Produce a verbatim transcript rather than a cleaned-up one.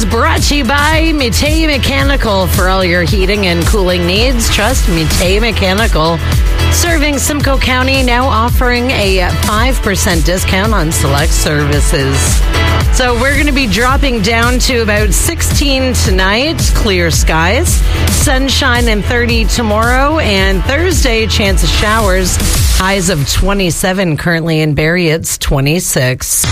brought to you by Mite Mechanical. For all your heating and cooling needs, trust Mite Mechanical. Serving Simcoe County, now offering a five percent discount on select services. So we're going to be dropping down to about sixteen tonight, clear skies, sunshine and thirty tomorrow, and Thursday, chance of showers, highs of twenty-seven. Currently in Barrie, it's twenty-six.